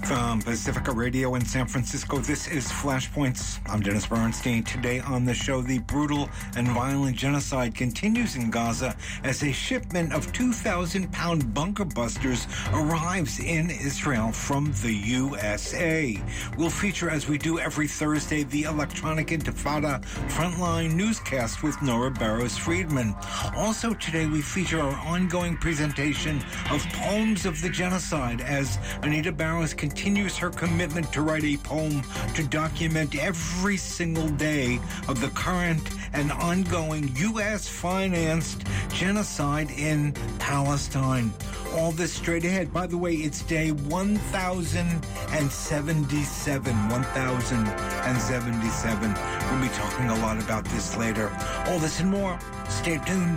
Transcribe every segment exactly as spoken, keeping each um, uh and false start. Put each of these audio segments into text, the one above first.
From Pacifica Radio in San Francisco, this is Flashpoints. I'm Dennis Bernstein. Today on the show, the brutal and violent genocide continues in Gaza as a shipment of two thousand pound bunker busters arrives in Israel from the U S A. We'll feature, as we do every Thursday, the Electronic Intifada Frontline newscast with Nora Barrows-Friedman. Also today, we feature our ongoing presentation of Poems of the Genocide as Anita Barrows continues her commitment to write a poem to document every single day of the current and ongoing U S-financed genocide in Palestine. All this straight ahead. By the way, it's day one thousand seventy-seven. one thousand seventy-seven. We'll be talking a lot about this later. All this and more. Stay tuned.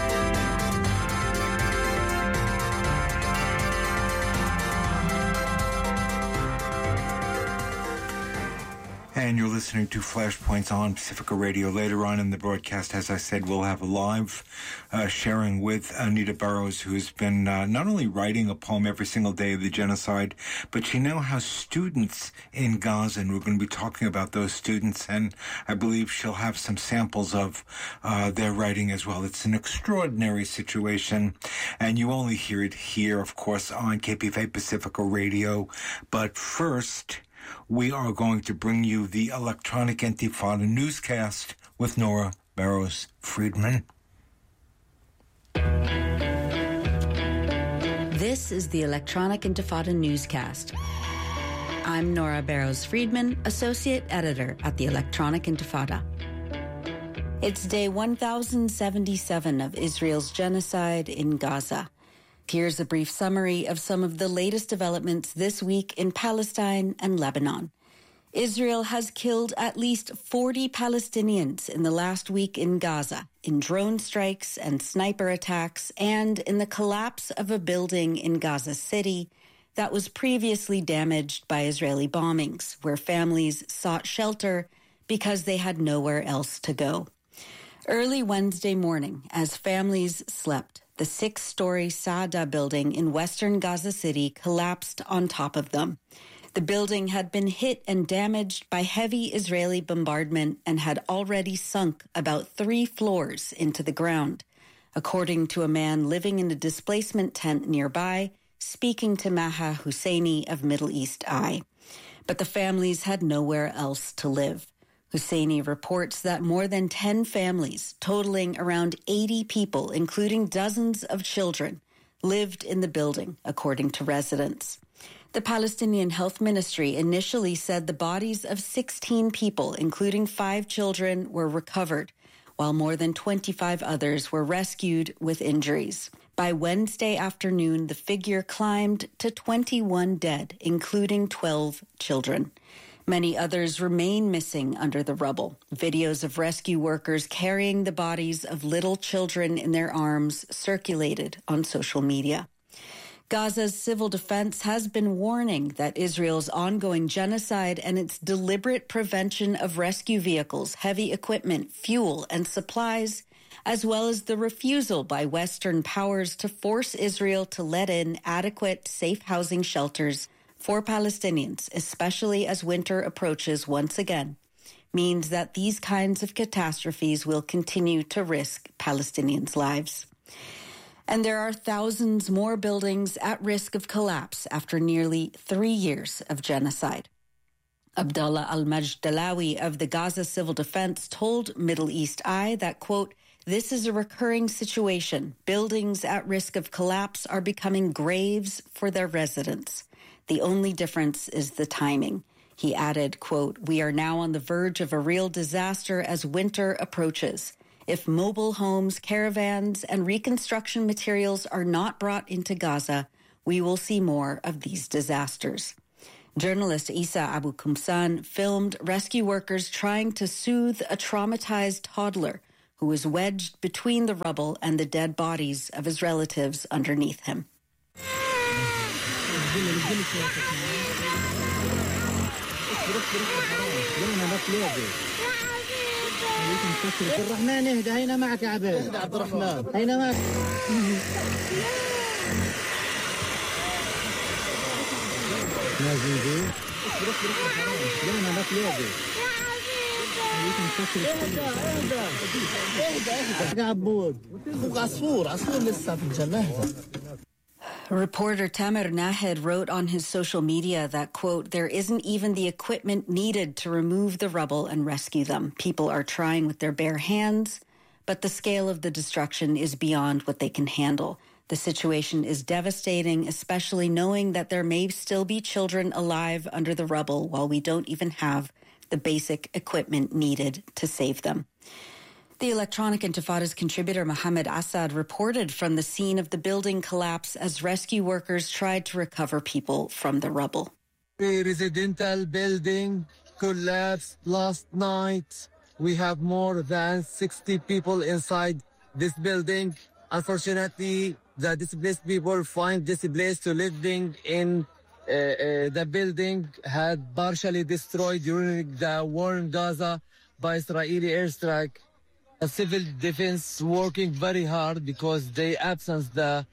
And you're listening to Flashpoints on Pacifica Radio. Later on in the broadcast, as I said, we'll have a live uh, sharing with Anita Barrows, who's been uh, not only writing a poem every single day of the genocide, but she now has students in Gaza, and we're going to be talking about those students, and I believe she'll have some samples of uh, their writing as well. It's an extraordinary situation, and you only hear it here, of course, on K P F A Pacifica Radio. But first, we are going to bring you the Electronic Intifada newscast with Nora Barrows-Friedman. This is the Electronic Intifada newscast. I'm Nora Barrows-Friedman, Associate Editor at the Electronic Intifada. It's day one thousand seventy-seven of Israel's genocide in Gaza. Here's a brief summary of some of the latest developments this week in Palestine and Lebanon. Israel has killed at least forty Palestinians in the last week in Gaza, in drone strikes and sniper attacks, and in the collapse of a building in Gaza City that was previously damaged by Israeli bombings, where families sought shelter because they had nowhere else to go. Early Wednesday morning, as families slept, the six-story Saada building in western Gaza City collapsed on top of them. The building had been hit and damaged by heavy Israeli bombardment and had already sunk about three floors into the ground, according to a man living in a displacement tent nearby, speaking to Maha Husseini of Middle East Eye. But the families had nowhere else to live. Husseini reports that more than ten families, totaling around eighty people, including dozens of children, lived in the building, according to residents. The Palestinian Health Ministry initially said the bodies of sixteen people, including five children, were recovered, while more than twenty-five others were rescued with injuries. By Wednesday afternoon, the figure climbed to twenty-one dead, including twelve children. Many others remain missing under the rubble. Videos of rescue workers carrying the bodies of little children in their arms circulated on social media. Gaza's civil defense has been warning that Israel's ongoing genocide and its deliberate prevention of rescue vehicles, heavy equipment, fuel, and supplies, as well as the refusal by Western powers to force Israel to let in adequate, safe housing shelters for Palestinians, especially as winter approaches once again, means that these kinds of catastrophes will continue to risk Palestinians' lives. And there are thousands more buildings at risk of collapse after nearly three years of genocide. Abdullah al-Majdalawi of the Gaza Civil Defense told Middle East Eye that, quote, "This is a recurring situation. Buildings at risk of collapse are becoming graves for their residents. The only difference is the timing." He added, quote, "We are now on the verge of a real disaster as winter approaches. If mobile homes, caravans, and reconstruction materials are not brought into Gaza, we will see more of these disasters." Journalist Isa Abu Kumsan filmed rescue workers trying to soothe a traumatized toddler who was wedged between the rubble and the dead bodies of his relatives underneath him. الرحمن اهدى هنا معك يا عبيد عبد الرحمن هنا معك Reporter Tamer Nahed wrote on his social media that, quote, there isn't even the equipment needed to remove the rubble and rescue them. People are trying with their bare hands, but the scale of the destruction is beyond what they can handle. The situation is devastating, especially knowing that there may still be children alive under the rubble while we don't even have the basic equipment needed to save them. The Electronic Intifada's contributor Mohammed Assad reported from the scene of the building collapse as rescue workers tried to recover people from the rubble. The residential building collapsed last night. We have more than sixty people inside this building. Unfortunately, the displaced people find this place to living in uh, uh, the building had partially destroyed during the war in Gaza by Israeli airstrike. The civil defense working very hard because they absence the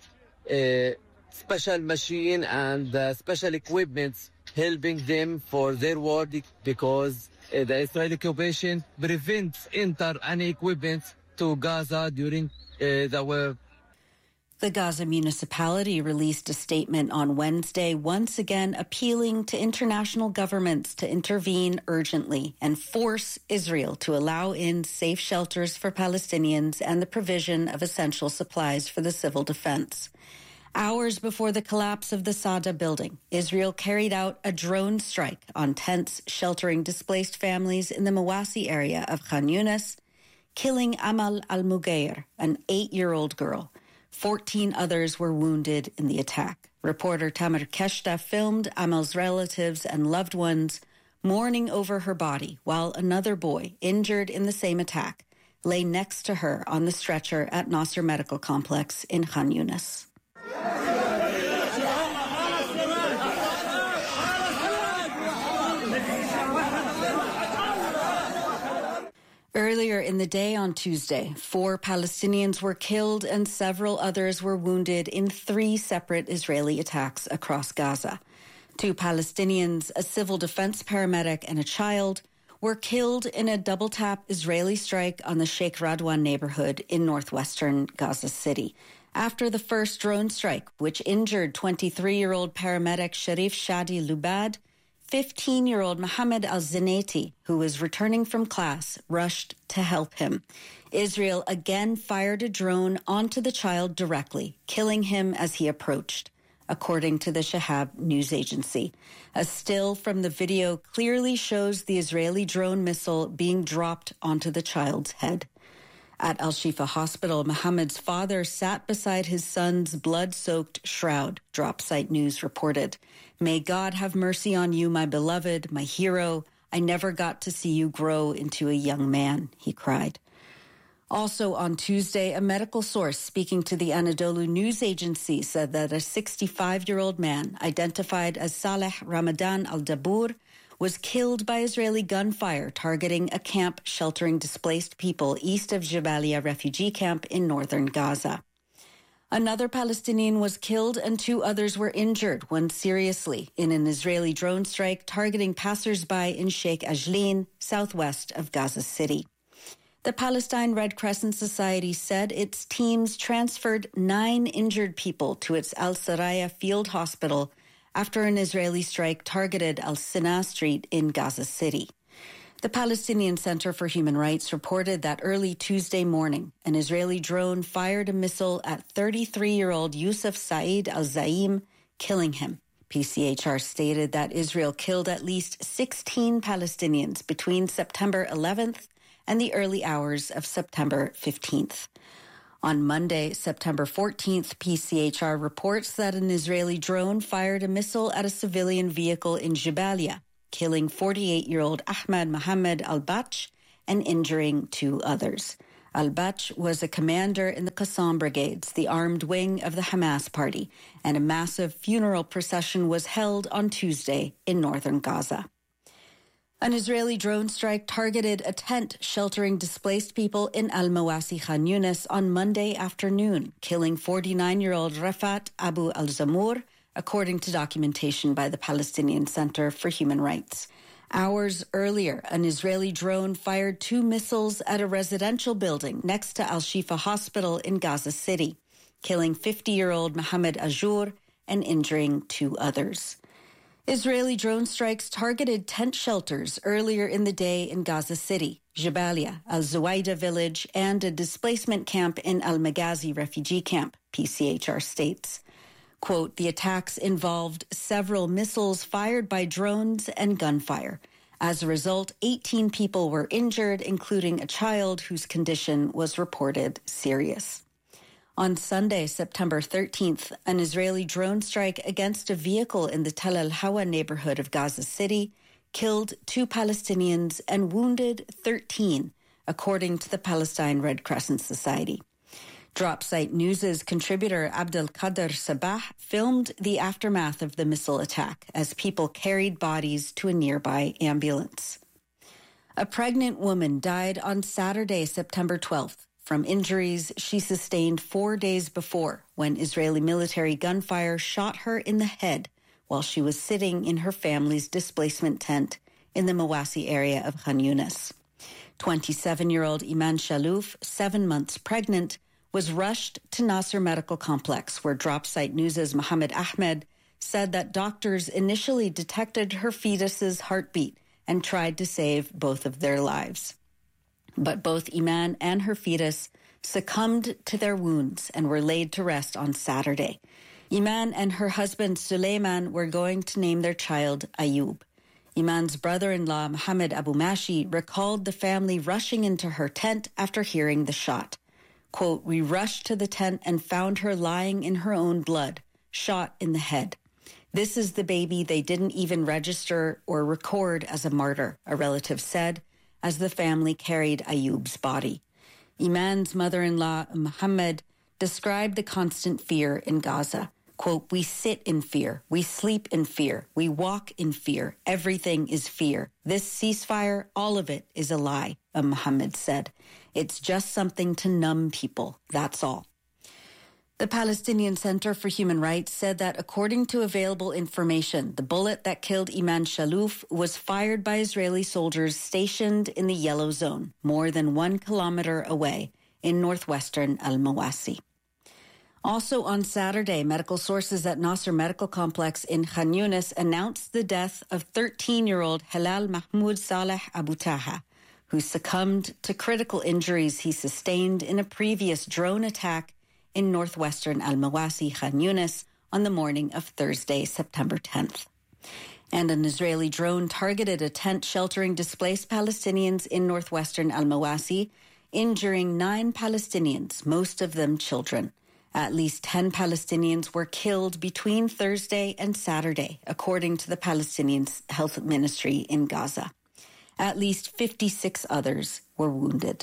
uh, special machine and the special equipment helping them for their work because uh, the Israeli occupation prevents enter any equipment to Gaza during uh, the war. The Gaza municipality released a statement on Wednesday, once again appealing to international governments to intervene urgently and force Israel to allow in safe shelters for Palestinians and the provision of essential supplies for the civil defense. Hours before the collapse of the Sada building, Israel carried out a drone strike on tents sheltering displaced families in the Mawasi area of Khan Yunis, killing Amal al-Mugair, an eight-year-old girl. Fourteen others were wounded in the attack. Reporter Tamer Keshta filmed Amal's relatives and loved ones mourning over her body while another boy, injured in the same attack, lay next to her on the stretcher at Nasser Medical Complex in Khan Yunis. Earlier in the day on Tuesday, four Palestinians were killed and several others were wounded in three separate Israeli attacks across Gaza. Two Palestinians, a civil defense paramedic, and a child were killed in a double-tap Israeli strike on the Sheikh Radwan neighborhood in northwestern Gaza City. After the first drone strike, which injured twenty-three-year-old paramedic Sharif Shadi Lubad, fifteen-year-old Mohammed al-Zinati, who was returning from class, rushed to help him. Israel again fired a drone onto the child directly, killing him as he approached, according to the Shahab news agency. A still from the video clearly shows the Israeli drone missile being dropped onto the child's head. At Al-Shifa Hospital, Mohammed's father sat beside his son's blood-soaked shroud, DropSite News reported. May God have mercy on you, my beloved, my hero. I never got to see you grow into a young man, he cried. Also on Tuesday, a medical source speaking to the Anadolu news agency said that a sixty-five-year-old man identified as Saleh Ramadan al-Dabur was killed by Israeli gunfire targeting a camp sheltering displaced people east of Jabalia refugee camp in northern Gaza. Another Palestinian was killed and two others were injured, one seriously, in an Israeli drone strike targeting passers-by in Sheikh Ajlin, southwest of Gaza City. The Palestine Red Crescent Society said its teams transferred nine injured people to its Al-Saraya field hospital after an Israeli strike targeted Al-Sina Street in Gaza City. The Palestinian Center for Human Rights reported that early Tuesday morning, an Israeli drone fired a missile at thirty-three-year-old Yusuf Saeed al-Zaim, killing him. P C H R stated that Israel killed at least sixteen Palestinians between September eleventh and the early hours of September fifteenth. On Monday, September fourteenth, P C H R reports that an Israeli drone fired a missile at a civilian vehicle in Jabalia, killing forty-eight-year-old Ahmad Mohammed al-Bach and injuring two others. Al-Bach was a commander in the Qassam Brigades, the armed wing of the Hamas party, and a massive funeral procession was held on Tuesday in northern Gaza. An Israeli drone strike targeted a tent sheltering displaced people in Al-Mawasi Khan Yunis on Monday afternoon, killing forty-nine-year-old Rafat Abu al-Zamur, according to documentation by the Palestinian Center for Human Rights. Hours earlier, an Israeli drone fired two missiles at a residential building next to Al-Shifa Hospital in Gaza City, killing fifty-year-old Mohammed Ajour and injuring two others. Israeli drone strikes targeted tent shelters earlier in the day in Gaza City, Jabalia, Al-Zuwaida village, and a displacement camp in Al-Maghazi refugee camp, P C H R states. Quote, the attacks involved several missiles fired by drones and gunfire. As a result, eighteen people were injured, including a child whose condition was reported serious. On Sunday, September thirteenth, an Israeli drone strike against a vehicle in the Tel Al-Hawa neighborhood of Gaza City killed two Palestinians and wounded thirteen, according to the Palestine Red Crescent Society. Dropsite News' contributor Abdelkader Sabah filmed the aftermath of the missile attack as people carried bodies to a nearby ambulance. A pregnant woman died on Saturday, September twelfth, from injuries she sustained four days before when Israeli military gunfire shot her in the head while she was sitting in her family's displacement tent in the Mawasi area of Khan Yunis. twenty-seven-year-old Iman Shalouf, seven months pregnant, was rushed to Nasser Medical Complex, where Dropsite News' Mohammed Ahmed said that doctors initially detected her fetus's heartbeat and tried to save both of their lives. But both Iman and her fetus succumbed to their wounds and were laid to rest on Saturday. Iman and her husband Suleiman were going to name their child Ayub. Iman's brother-in-law, Mohammed Abu Mashi, recalled the family rushing into her tent after hearing the shot. Quote, we rushed to the tent and found her lying in her own blood, shot in the head. This is the baby they didn't even register or record as a martyr, a relative said, as the family carried Ayub's body. Iman's mother-in-law, Mohammed, described the constant fear in Gaza. Quote, we sit in fear, we sleep in fear, we walk in fear, everything is fear. This ceasefire, all of it is a lie, Mohammed said. It's just something to numb people, that's all. The Palestinian Center for Human Rights said that according to available information, the bullet that killed Iman Shalouf was fired by Israeli soldiers stationed in the Yellow Zone, more than one kilometer away in northwestern Al-Mawasi. Also on Saturday, medical sources at Nasser Medical Complex in Khan Yunis announced the death of thirteen-year-old Halal Mahmoud Saleh Abu Taha, who succumbed to critical injuries he sustained in a previous drone attack in northwestern Al-Mawasi, Khan Yunis, on the morning of Thursday, September tenth. And an Israeli drone targeted a tent sheltering displaced Palestinians in northwestern Al-Mawasi, injuring nine Palestinians, most of them children. At least ten Palestinians were killed between Thursday and Saturday, according to the Palestinian Health Ministry in Gaza. At least fifty-six others were wounded.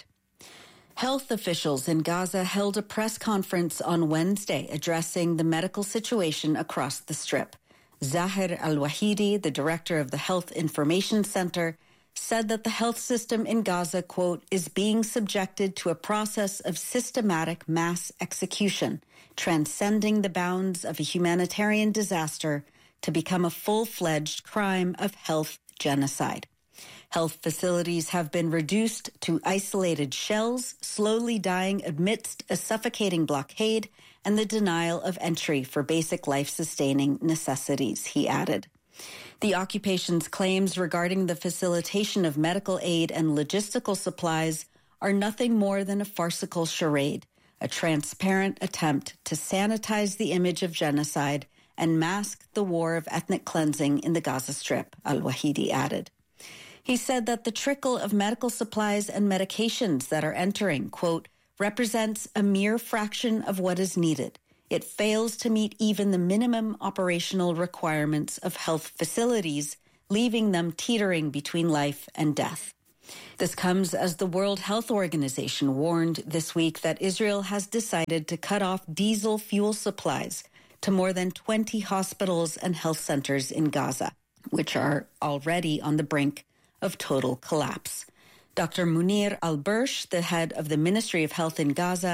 Health officials in Gaza held a press conference on Wednesday addressing the medical situation across the Strip. Zahir Al-Wahidi, the director of the Health Information Center, said that the health system in Gaza, quote, is being subjected to a process of systematic mass execution, transcending the bounds of a humanitarian disaster to become a full-fledged crime of health genocide. Health facilities have been reduced to isolated shells, slowly dying amidst a suffocating blockade and the denial of entry for basic life-sustaining necessities, he added. The occupation's claims regarding the facilitation of medical aid and logistical supplies are nothing more than a farcical charade, a transparent attempt to sanitize the image of genocide and mask the war of ethnic cleansing in the Gaza Strip, Al-Wahidi added. He said that the trickle of medical supplies and medications that are entering, quote, represents a mere fraction of what is needed. It fails to meet even the minimum operational requirements of health facilities, leaving them teetering between life and death. This comes as the World Health Organization warned this week that Israel has decided to cut off diesel fuel supplies to more than twenty hospitals and health centers in Gaza, which are already on the brink of total collapse. Doctor Munir Al-Bursh, the head of the Ministry of Health in Gaza,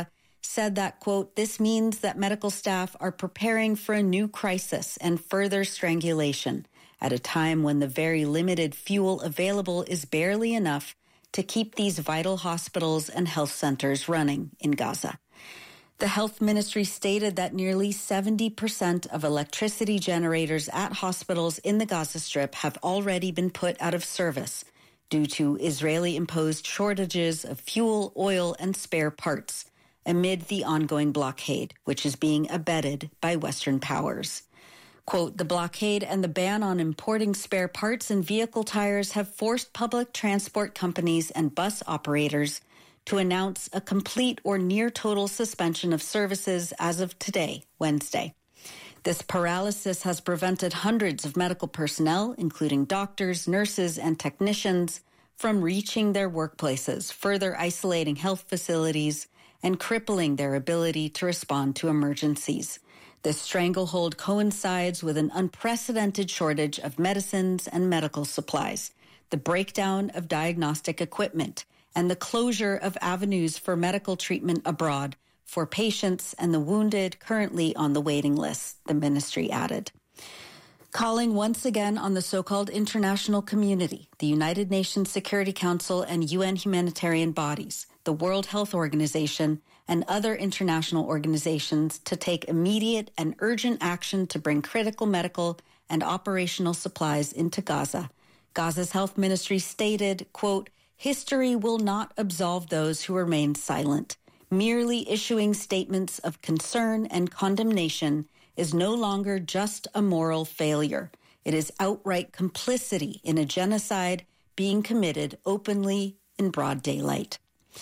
said that, quote, this means that medical staff are preparing for a new crisis and further strangulation at a time when the very limited fuel available is barely enough to keep these vital hospitals and health centers running in Gaza. The health ministry stated that nearly seventy percent of electricity generators at hospitals in the Gaza Strip have already been put out of service due to Israeli-imposed shortages of fuel, oil, and spare parts amid the ongoing blockade, which is being abetted by Western powers. Quote, the blockade and the ban on importing spare parts and vehicle tires have forced public transport companies and bus operators to announce a complete or near total suspension of services as of today, Wednesday. This paralysis has prevented hundreds of medical personnel, including doctors, nurses, and technicians, from reaching their workplaces, further isolating health facilities and crippling their ability to respond to emergencies. This stranglehold coincides with an unprecedented shortage of medicines and medical supplies, the breakdown of diagnostic equipment, and the closure of avenues for medical treatment abroad for patients and the wounded currently on the waiting list, the ministry added. Calling once again on the so-called international community, the United Nations Security Council and U N humanitarian bodies, the World Health Organization, and other international organizations to take immediate and urgent action to bring critical medical and operational supplies into Gaza. Gaza's health ministry stated, quote, history will not absolve those who remain silent. Merely issuing statements of concern and condemnation is no longer just a moral failure. It is outright complicity in a genocide being committed openly in broad daylight.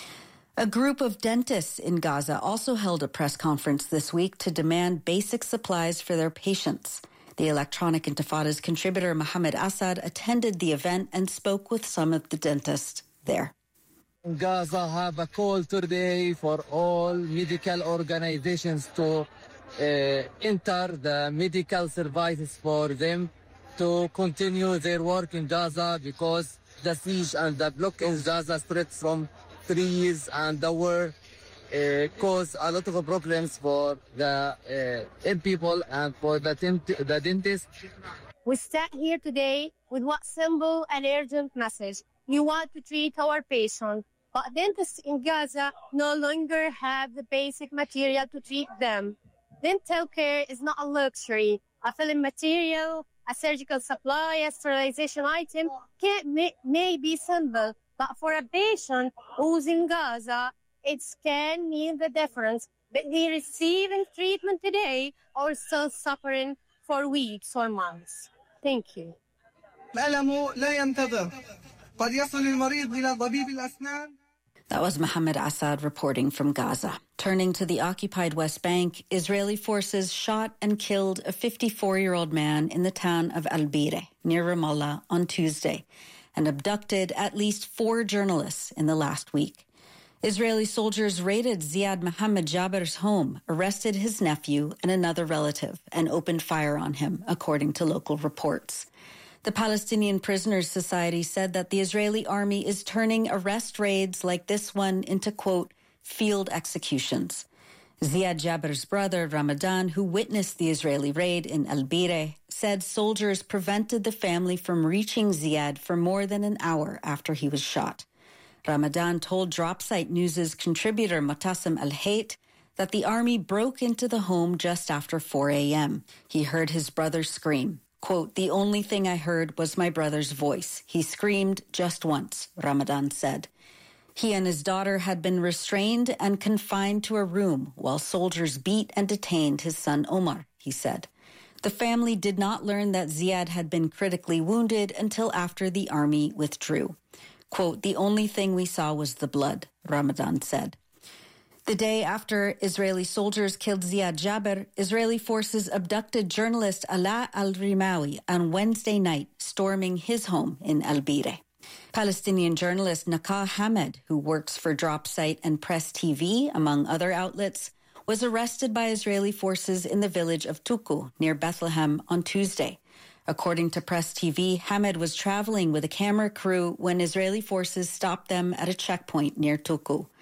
A group of dentists in Gaza also held a press conference this week to demand basic supplies for their patients. The Electronic Intifada's contributor Mohammed Assad attended the event and spoke with some of the dentists there. Gaza have a call today for all medical organizations to uh, enter the medical services for them to continue their work in Gaza because the siege and the block in Gaza spread from three years and the war uh, caused a lot of problems for the uh, people and for the, tent- the dentists. We stand here today with what simple and urgent message. We want to treat our patients, but dentists in Gaza no longer have the basic material to treat them. Dental care is not a luxury. A filling material, a surgical supply, a sterilization item can, may, may be simple, but for a patient who's in Gaza, it can mean the difference. But they're receiving treatment today or still suffering for weeks or months. Thank you. That was Mohammed Assad reporting from Gaza. Turning to the occupied West Bank, Israeli forces shot and killed a fifty-four-year-old man in the town of Al-Bire, near Ramallah, on Tuesday, and abducted at least four journalists in the last week. Israeli soldiers raided Ziad Mohammed Jaber's home, arrested his nephew and another relative, and opened fire on him, according to local reports. The Palestinian Prisoners Society said that the Israeli army is turning arrest raids like this one into, quote, field executions. Ziad Jaber's brother, Ramadan, who witnessed the Israeli raid in Al-Bire, said soldiers prevented the family from reaching Ziad for more than an hour after he was shot. Ramadan told Dropsite News' contributor Mutassim Al-Hayt that the army broke into the home just after four a.m. He heard his brother scream. Quote, the only thing I heard was my brother's voice. He screamed just once, Ramadan said. He and his daughter had been restrained and confined to a room while soldiers beat and detained his son Omar, he said. The family did not learn that Ziad had been critically wounded until after the army withdrew. Quote, the only thing we saw was the blood, Ramadan said. The day after Israeli soldiers killed Ziad Jaber, Israeli forces abducted journalist Ala al-Rimawi on Wednesday night, storming his home in Al-Bire. Palestinian journalist Nakah Hamed, who works for Dropsite and Press T V, among other outlets, was arrested by Israeli forces in the village of Tuku, near Bethlehem, on Tuesday. According to Press T V, Hamed was traveling with a camera crew when Israeli forces stopped them at a checkpoint near Tuku.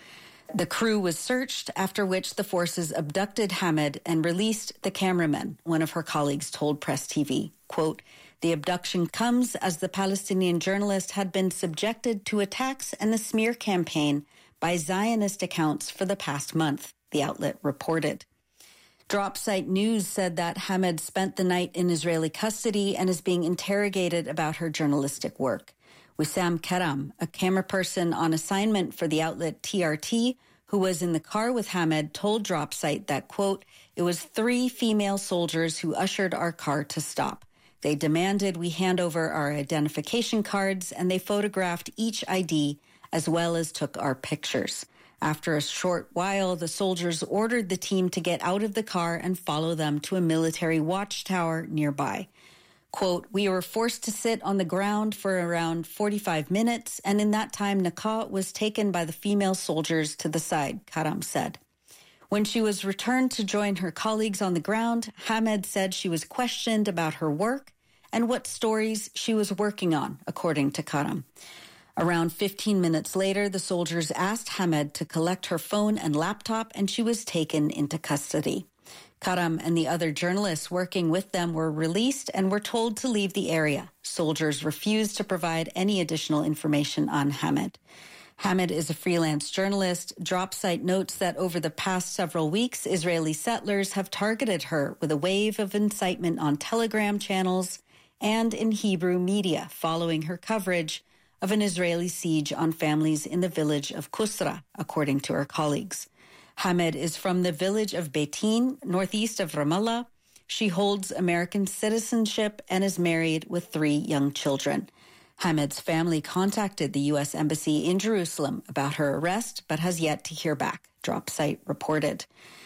The crew was searched, after which the forces abducted Hamed and released the cameraman, one of her colleagues told Press T V. Quote, the abduction comes as the Palestinian journalist had been subjected to attacks and a smear campaign by Zionist accounts for the past month, the outlet reported. Dropsite News said that Hamed spent the night in Israeli custody and is being interrogated about her journalistic work. Wissam Karam, a camera person on assignment for the outlet T R T, who was in the car with Hamed, told Dropsite that, quote, it was three female soldiers who ushered our car to stop. They demanded we hand over our identification cards, and they photographed each I D as well as took our pictures. After a short while, the soldiers ordered the team to get out of the car and follow them to a military watchtower nearby. Quote, we were forced to sit on the ground for around forty-five minutes, and in that time, Naqa was taken by the female soldiers to the side, Karam said. When she was returned to join her colleagues on the ground, Hamed said she was questioned about her work and what stories she was working on, according to Karam. Around fifteen minutes later, the soldiers asked Hamed to collect her phone and laptop, and she was taken into custody. Karam and the other journalists working with them were released and were told to leave the area. Soldiers refused to provide any additional information on Hamed. Hamed is a freelance journalist. Dropsite notes that over the past several weeks, Israeli settlers have targeted her with a wave of incitement on Telegram channels and in Hebrew media following her coverage of an Israeli siege on families in the village of Kusra, according to her colleagues. Hamed is from the village of Beitin, northeast of Ramallah. She holds American citizenship and is married with three young children. Hamed's family contacted the U S Embassy in Jerusalem about her arrest, but has yet to hear back, Dropsite reported.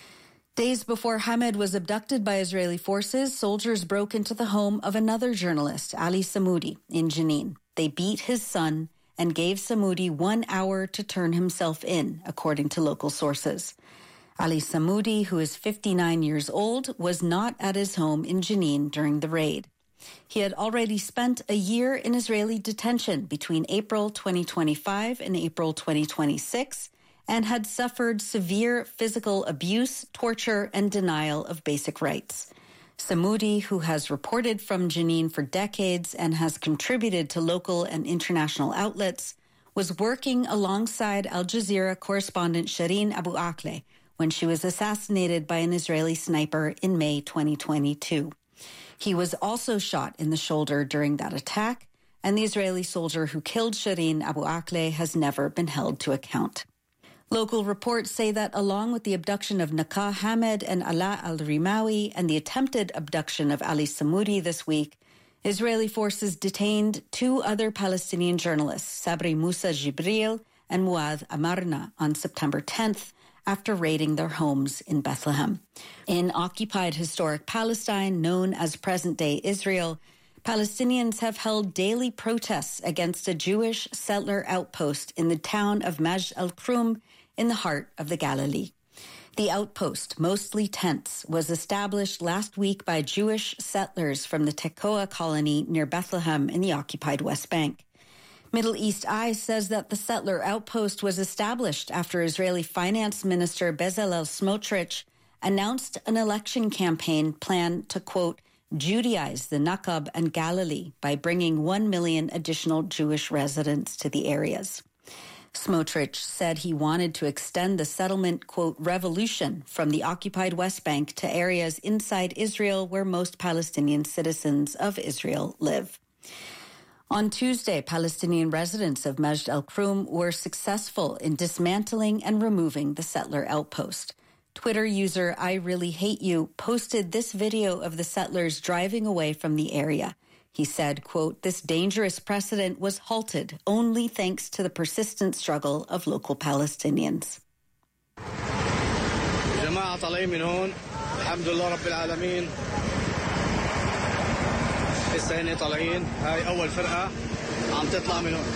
Days before Hamed was abducted by Israeli forces, soldiers broke into the home of another journalist, Ali Samoudi, in Jenin. They beat his son and gave Samoudi one hour to turn himself in, according to local sources. Ali Samoudi, who is fifty-nine years old, was not at his home in Jenin during the raid. He had already spent a year in Israeli detention between April twenty twenty-five and April twenty twenty-six and had suffered severe physical abuse, torture, and denial of basic rights. Samoudi, who has reported from Jenin for decades and has contributed to local and international outlets, was working alongside Al Jazeera correspondent Shireen Abu Akleh when she was assassinated by an Israeli sniper in May twenty twenty-two. He was also shot in the shoulder during that attack, and the Israeli soldier who killed Shireen Abu Akleh has never been held to account. Local reports say that along with the abduction of Naqa Hamed and Ala al-Rimawi and the attempted abduction of Ali Samoudi this week, Israeli forces detained two other Palestinian journalists, Sabri Musa Jibril and Muad Amarna, on September tenth, after raiding their homes in Bethlehem. In occupied historic Palestine, known as present-day Israel, Palestinians have held daily protests against a Jewish settler outpost in the town of Majd al-Krum in the heart of the Galilee. The outpost, mostly tents, was established last week by Jewish settlers from the Tekoa colony near Bethlehem in the occupied West Bank. Middle East Eye says that the settler outpost was established after Israeli Finance Minister Bezalel Smotrich announced an election campaign plan to, quote, Judaize the Naqab and Galilee by bringing one million additional Jewish residents to the areas. Smotrich said he wanted to extend the settlement, quote, revolution from the occupied West Bank to areas inside Israel where most Palestinian citizens of Israel live. On Tuesday, Palestinian residents of Majd al-Krum were successful in dismantling and removing the settler outpost. Twitter user I Really Hate You posted this video of the settlers driving away from the area. He said, quote, this dangerous precedent was halted only thanks to the persistent struggle of local Palestinians. جماعة طالعين من هون الحمد لله رب العالمين لسه هنا طالعين هاي أول فرقة عم تطلع من هون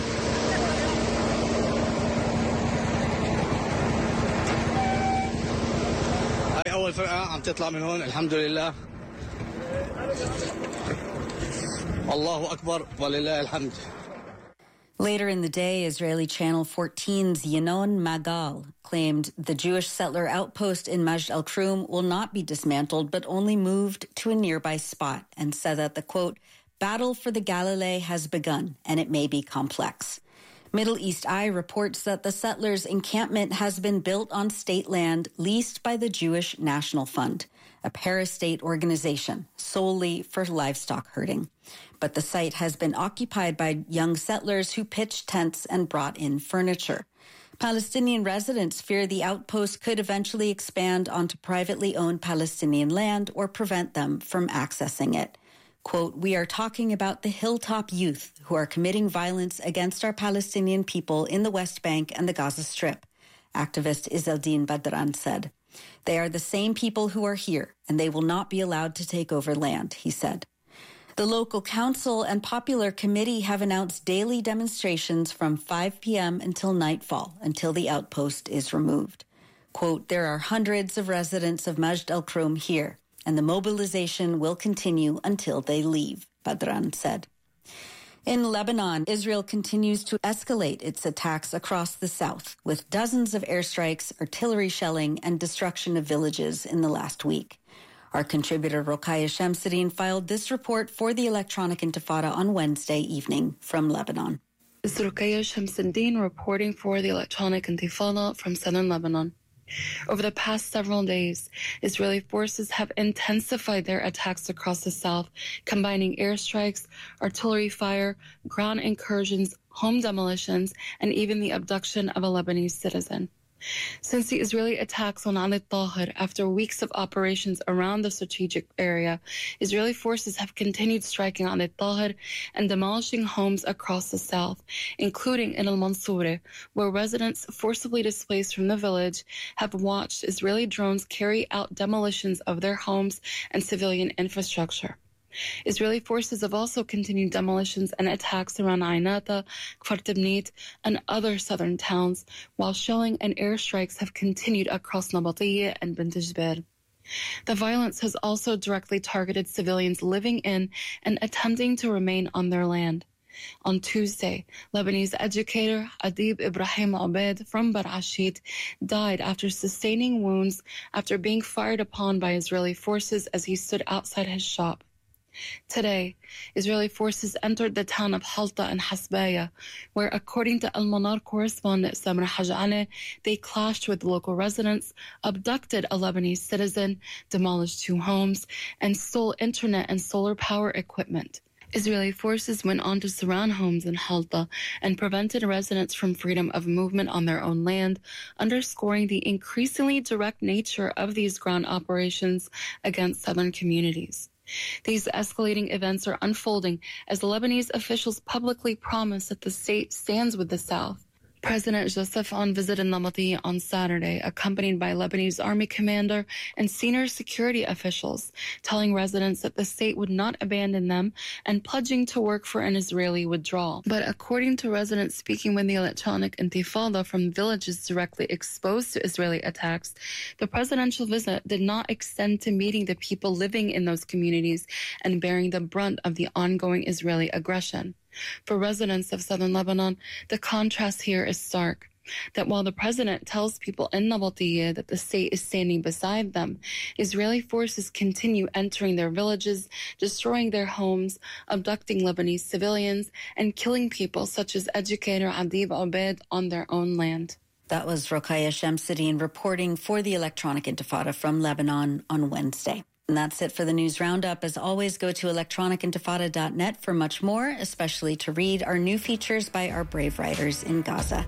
هاي أول فرقة عم تطلع من هون الحمد لله الله أكبر ولله الحمد. Later in the day, Israeli Channel fourteen's Yinon Magal claimed the Jewish settler outpost in Majd al-Krum will not be dismantled, but only moved to a nearby spot, and said that the, quote, battle for the Galilee has begun, and it may be complex. Middle East Eye reports that the settlers' encampment has been built on state land leased by the Jewish National Fund, a parastate organization solely for livestock herding. But the site has been occupied by young settlers who pitched tents and brought in furniture. Palestinian residents fear the outpost could eventually expand onto privately owned Palestinian land or prevent them from accessing it. Quote, we are talking about the hilltop youth who are committing violence against our Palestinian people in the West Bank and the Gaza Strip, activist Izzeldin Badran said. They are the same people who are here, and they will not be allowed to take over land, he said. The local council and popular committee have announced daily demonstrations from five p.m. until nightfall, until the outpost is removed. Quote, there are hundreds of residents of Majd al-Krum here, and the mobilization will continue until they leave, Badran said. In Lebanon, Israel continues to escalate its attacks across the south, with dozens of airstrikes, artillery shelling, and destruction of villages in the last week. Our contributor Rokhaya Shamsuddin filed this report for the Electronic Intifada on Wednesday evening from Lebanon. This is Rokhaya Shamsuddin reporting for the Electronic Intifada from southern Lebanon. Over the past several days, Israeli forces have intensified their attacks across the south, combining airstrikes, artillery fire, ground incursions, home demolitions, and even the abduction of a Lebanese citizen. Since the Israeli attacks on Ali Tahir, after weeks of operations around the strategic area, Israeli forces have continued striking Ali Tahir and demolishing homes across the south, including in Al-Mansourah, where residents forcibly displaced from the village have watched Israeli drones carry out demolitions of their homes and civilian infrastructure. Israeli forces have also continued demolitions and attacks around Ainata, Kfar Tibnit, and other southern towns, while shelling and airstrikes have continued across Nabatiyya and Bint Jbeir. The violence has also directly targeted civilians living in and attempting to remain on their land. On Tuesday, Lebanese educator Adib Ibrahim Obaid from Barashit died after sustaining wounds after being fired upon by Israeli forces as he stood outside his shop. Today, Israeli forces entered the town of Halta and Hasbaya, where, according to Al-Manar correspondent Samra Haj'ale, they clashed with local residents, abducted a Lebanese citizen, demolished two homes, and stole internet and solar power equipment. Israeli forces went on to surround homes in Halta and prevented residents from freedom of movement on their own land, underscoring the increasingly direct nature of these ground operations against southern communities. These escalating events are unfolding as Lebanese officials publicly promise that the state stands with the South. President Joseph Aoun visited Nabatiyya on Saturday, accompanied by Lebanese army commander and senior security officials, telling residents that the state would not abandon them and pledging to work for an Israeli withdrawal. But according to residents speaking with the Electronic Intifada from villages directly exposed to Israeli attacks, the presidential visit did not extend to meeting the people living in those communities and bearing the brunt of the ongoing Israeli aggression. For residents of southern Lebanon, the contrast here is stark. That while the president tells people in Nabatiyya that the state is standing beside them, Israeli forces continue entering their villages, destroying their homes, abducting Lebanese civilians, and killing people such as educator Adib Obaid on their own land. That was Rokhaya Shamsuddin reporting for the Electronic Intifada from Lebanon on Wednesday. And that's it for the News Roundup. As always, go to electronic intifada dot net for much more, especially to read our new features by our brave writers in Gaza.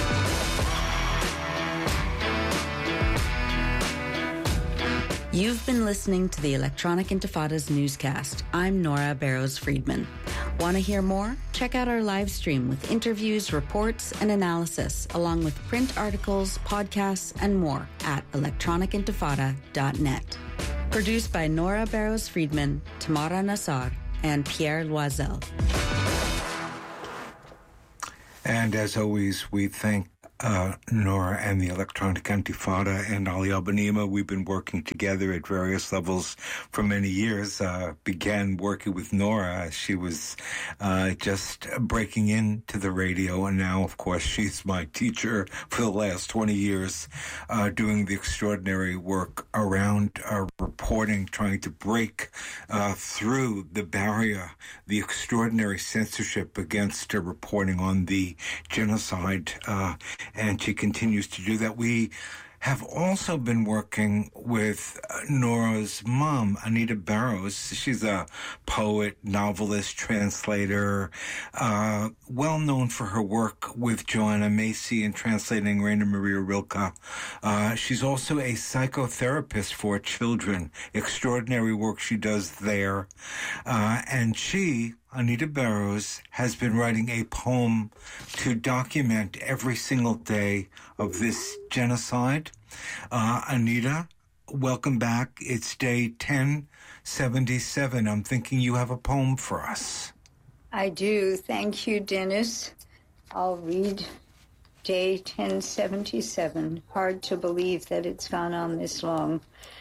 You've been listening to the Electronic Intifada's newscast. I'm Nora Barrows-Friedman. Want to hear more? Check out our live stream with interviews, reports, and analysis, along with print articles, podcasts, and more at electronic intifada dot net. Produced by Nora Barrows-Friedman, Tamara Nassar, and Pierre Loisel. And as always, we thank uh, Nora and the Electronic Intifada and Ali Al-Banima. We've been working together at various levels for many years. Uh, began working with Nora as she was uh, just breaking into the radio, and now, of course, she's my teacher for the last twenty years, uh, doing the extraordinary work around uh, reporting, trying to break uh, through the barrier, the extraordinary censorship against uh, reporting on the genocide, uh, and she continues to do that. We have also been working with Nora's mom, Anita Barrows. She's a poet, novelist, translator, uh, well known for her work with Joanna Macy in translating Rainer Maria Rilke. Uh, she's also a psychotherapist for children. Extraordinary work she does there. Uh, and she, Anita Barrows, has been writing a poem to document every single day of this genocide. Uh, Anita, welcome back. It's day ten seventy-seven. I'm thinking you have a poem for us. I do. Thank you, Dennis. I'll read day ten seventy-seven. Hard to believe that it's gone on this long.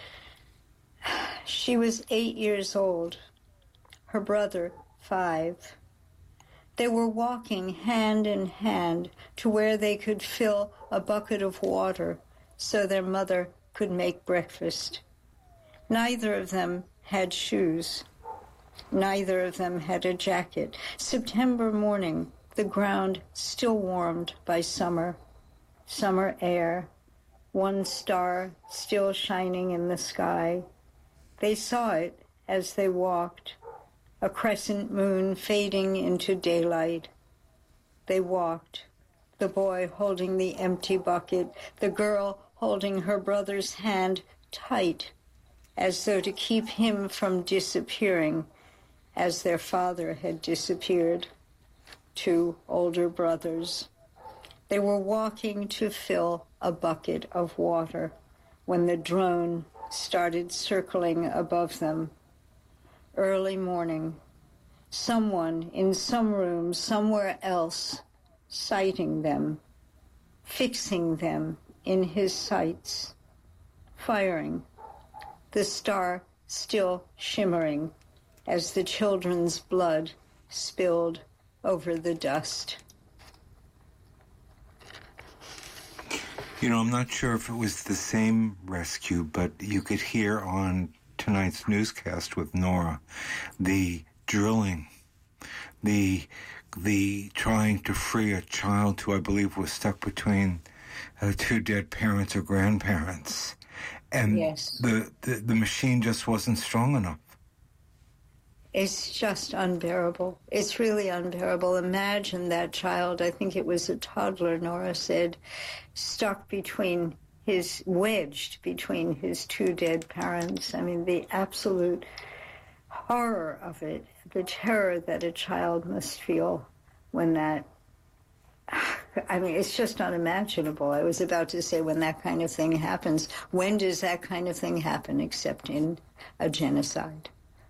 She was eight years old. Her brother, five. They were walking hand in hand to where they could fill a bucket of water so their mother could make breakfast. Neither of them had shoes. Neither of them had a jacket. September morning, the ground still warmed by summer. Summer air, one star still shining in the sky. They saw it as they walked, a crescent moon fading into daylight. They walked, the boy holding the empty bucket, the girl holding her brother's hand tight, as though to keep him from disappearing, as their father had disappeared. Two older brothers. They were walking to fill a bucket of water when the drone started circling above them. Early morning, someone in some room somewhere else sighting them, fixing them in his sights, firing, the star still shimmering as the children's blood spilled over the dust. You know, I'm not sure if it was the same rescue, but you could hear on tonight's newscast with Nora the drilling, the the trying to free a child who I believe was stuck between uh, two dead parents or grandparents, and yes. the, the the machine just wasn't strong enough. It's just unbearable. It's really unbearable. Imagine that child, I think it was a toddler, Nora said, stuck between his, wedged between his two dead parents. I mean, the absolute horror of it, the terror that a child must feel when that, I mean, it's just unimaginable. I was about to say when that kind of thing happens. When does that kind of thing happen except in a genocide?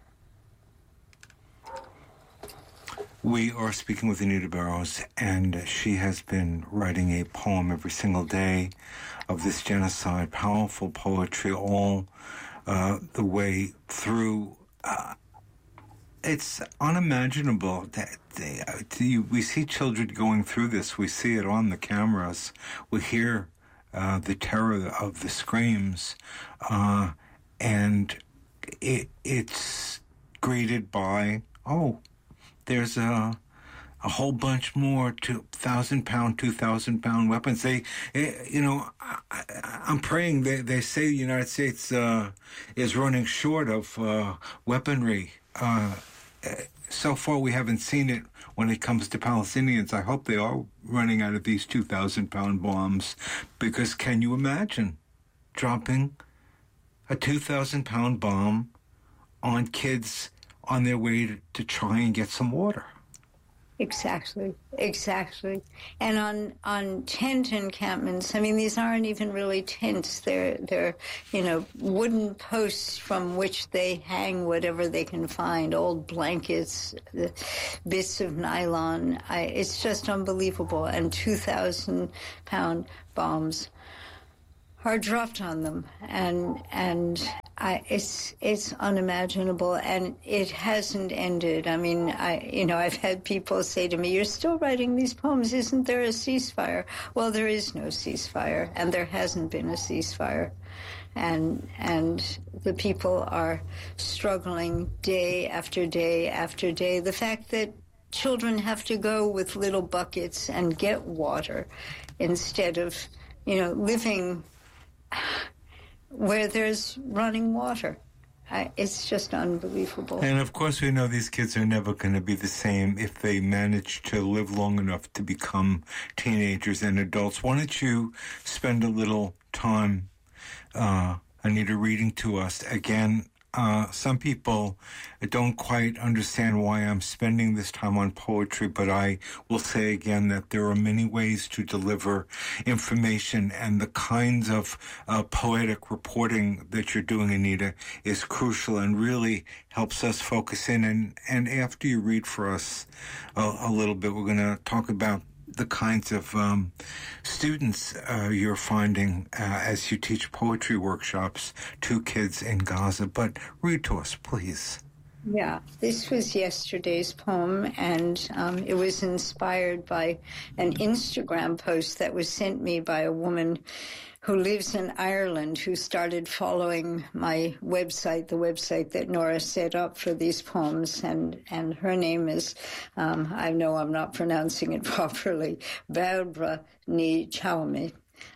We are speaking with Anita Barrows, and she has been writing a poem every single day of this genocide, powerful poetry all uh, the way through. Uh, it's unimaginable that they, uh, you, we see children going through this. We see it on the cameras. We hear uh, the terror of the screams, uh, and it, it's greeted by, oh, there's a a whole bunch more two thousand pound, two thousand pound weapons. They, you know, I, I'm praying. They they say the United States uh, is running short of uh, weaponry. Uh, so far, we haven't seen it when it comes to Palestinians. I hope they are running out of these two thousand pound bombs, because can you imagine dropping a two thousand pound bomb on kids on their way to, to try and get some water? Exactly, exactly. And on, on tent encampments, I mean, these aren't even really tents. They're, they're, you know, wooden posts from which they hang whatever they can find, old blankets, bits of nylon. I, it's just unbelievable. And two thousand pound bombs are dropped on them, and and I, it's it's unimaginable, and it hasn't ended. I mean, I you know I've had people say to me, "You're still writing these poems? Isn't there a ceasefire?" Well, there is no ceasefire, and there hasn't been a ceasefire, and and the people are struggling day after day after day. The fact that children have to go with little buckets and get water instead of, you know, living where there's running water. I, it's just unbelievable. And of course we know these kids are never going to be the same if they manage to live long enough to become teenagers and adults. Why don't you spend a little time, uh, Anita, reading to us again? Uh, some people don't quite understand why I'm spending this time on poetry, but I will say again that there are many ways to deliver information, and the kinds of uh, poetic reporting that you're doing, Anita, is crucial and really helps us focus in. And, and after you read for us a, a little bit, we're going to talk about the kinds of um, students uh, you're finding uh, as you teach poetry workshops to kids in Gaza. But read to us, please. Yeah, this was yesterday's poem, and um, it was inspired by an Instagram post that was sent me by a woman who lives in Ireland, who started following my website, the website that Nora set up for these poems. And, and her name is, um, I know I'm not pronouncing it properly, Barbara Ní Chaume.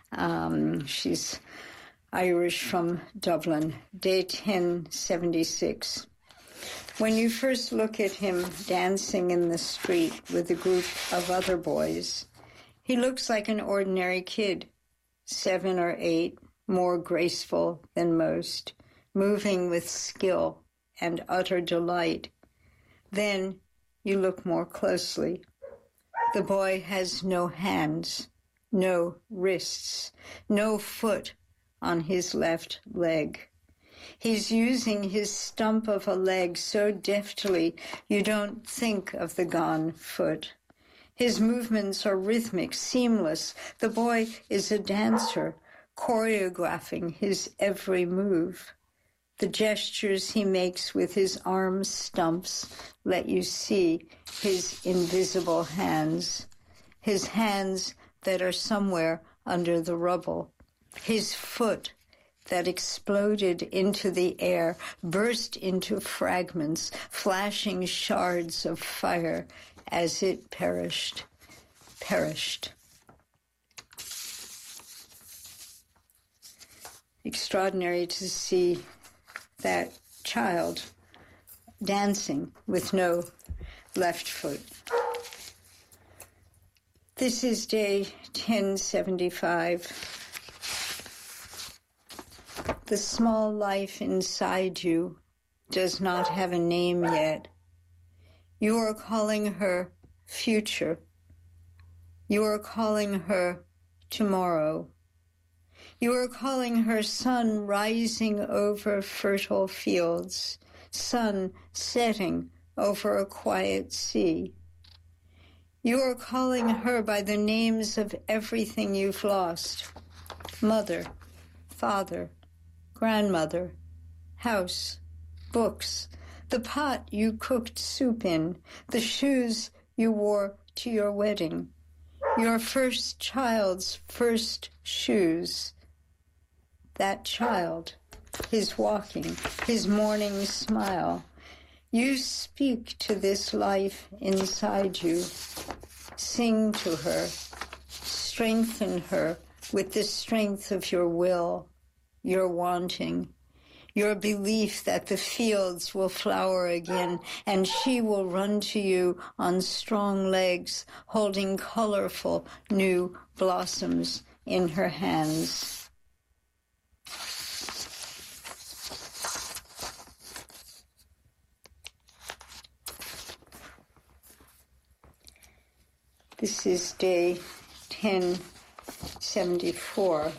Um, she's Irish from Dublin. Day ten seventy-six. When you first look at him dancing in the street with a group of other boys, he looks like an ordinary kid. Seven or eight, more graceful than most, moving with skill and utter delight. Then you look more closely. The boy has no hands, no wrists, no foot on his left leg. He's using his stump of a leg so deftly you don't think of the gone foot. His movements are rhythmic, seamless. The boy is a dancer, choreographing his every move. The gestures he makes with his arm stumps let you see his invisible hands, his hands that are somewhere under the rubble. His foot that exploded into the air, burst into fragments, flashing shards of fire, as it perished, perished. Extraordinary to see that child dancing with no left foot. This is day ten seventy-five. The small life inside you does not have a name yet. You are calling her future. You are calling her tomorrow. You are calling her sun rising over fertile fields, sun setting over a quiet sea. You are calling her by the names of everything you've lost: mother, father, grandmother, house, books, the pot you cooked soup in, the shoes you wore to your wedding, your first child's first shoes. That child, his walking, his morning smile. You speak to this life inside you. Sing to her. Strengthen her with the strength of your will, your wanting, your belief that the fields will flower again, and she will run to you on strong legs, holding colorful new blossoms in her hands. This is day ten seventy-four.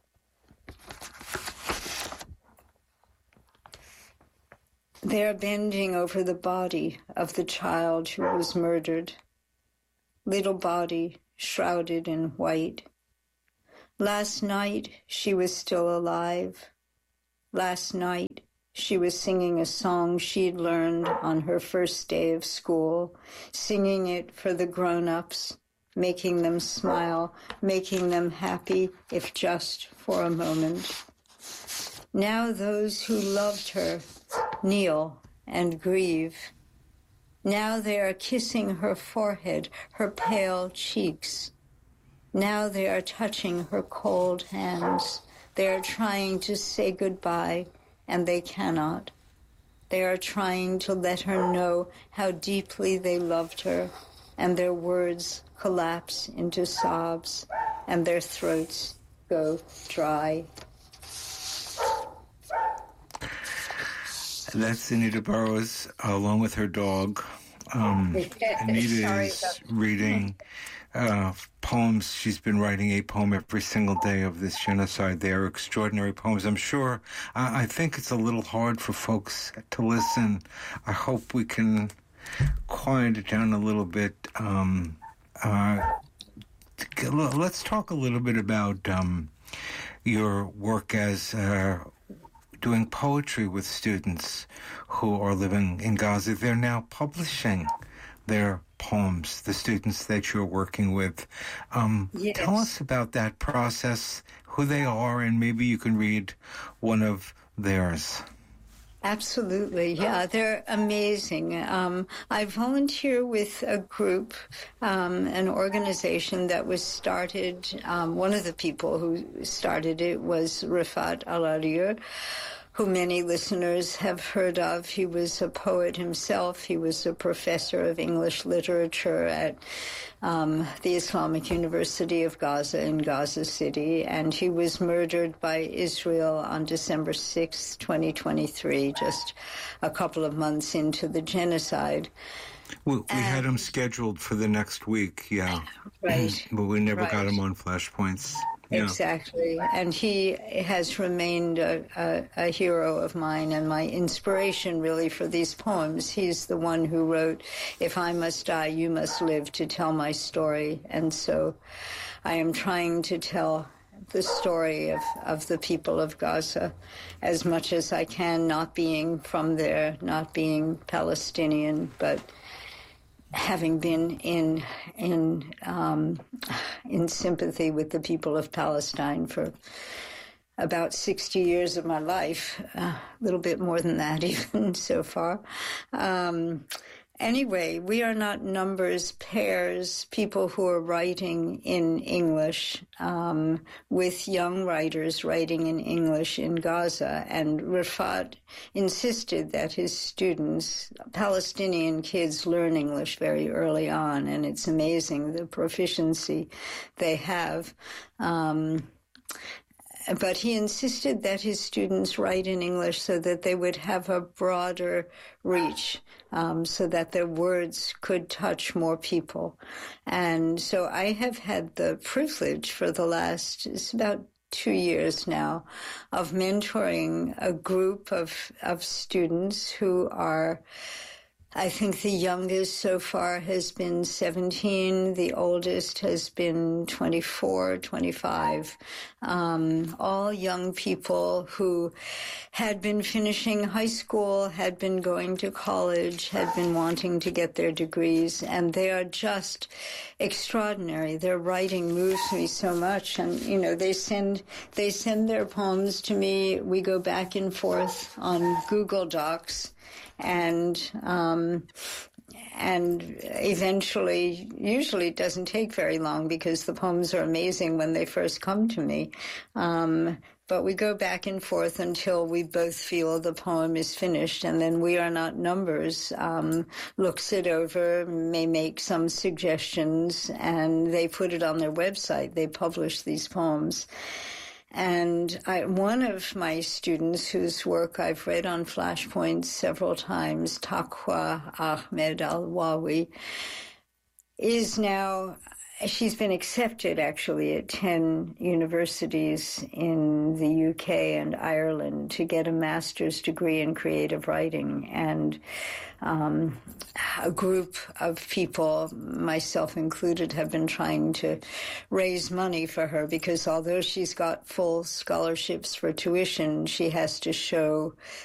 They are bending over the body of the child who was murdered. Little body shrouded in white. Last night she was still alive. Last night she was singing a song she'd learned on her first day of school, singing it for the grown-ups, making them smile, making them happy, if just for a moment. Now those who loved her kneel and grieve. Now they are kissing her forehead, her pale cheeks. Now they are touching her cold hands. They are trying to say goodbye, and they cannot. They are trying to let her know how deeply they loved her, and their words collapse into sobs, and their throats go dry. That's Anita Burroughs, along with her dog. Um, Anita is reading uh, poems. She's been writing a poem every single day of this genocide. They are extraordinary poems. I'm sure, I, I think it's a little hard for folks to listen. I hope we can quiet it down a little bit. Um, uh, let's talk a little bit about um, your work as uh, doing poetry with students who are living in Gaza. They're now publishing their poems, the students that you're working with. Um, yes. Tell us about that process, who they are, and maybe you can read one of theirs. Absolutely, yeah, they're amazing. Um, I volunteer with a group, um, an organization that was started, um, one of the people who started it was Rifat Al-Arir, who many listeners have heard of. He was a poet himself. He was a professor of English literature at um, the Islamic University of Gaza in Gaza City, and he was murdered by Israel on December sixth, twenty twenty-three, just a couple of months into the genocide. We, we had him scheduled for the next week, yeah. Right. But we never right. got him on Flashpoints. Yeah. Exactly. And he has remained a, a, a hero of mine and my inspiration, really, for these poems. He's the one who wrote, "If I must die, you must live to tell my story." And so I am trying to tell the story of, of the people of Gaza as much as I can, not being from there, not being Palestinian, but having been in in um, in sympathy with the people of Palestine for about sixty years of my life, uh, a little bit more than that even so far. Um, anyway, we are not numbers, pairs, people who are writing in English um, with young writers writing in English in Gaza. And Rifat insisted that his students, Palestinian kids, learn English very early on, and it's amazing the proficiency they have. Um, But he insisted that his students write in English so that they would have a broader reach, um, so that their words could touch more people. And so I have had the privilege for the last, it's about two years now, of mentoring a group of, of students who are, I think the youngest so far has been seventeen. The oldest has been twenty-four, twenty-five. Um, all young people who had been finishing high school, had been going to college, had been wanting to get their degrees, and they are just extraordinary. Their writing moves me so much, and you know they send they send their poems to me. We go back and forth on Google Docs. And um, and eventually, usually it doesn't take very long because the poems are amazing when they first come to me. Um, but we go back and forth until we both feel the poem is finished, and then We Are Not Numbers um, looks it over, may make some suggestions, and they put it on their website. They publish these poems. And I, one of my students whose work I've read on Flashpoint several times, Taqwa Ahmed Al-Wawi, is now she's been accepted actually at ten universities in the U K and Ireland to get a master's degree in creative writing. And um, a group of people, myself included, have been trying to raise money for her because although she's got full scholarships for tuition, she has to show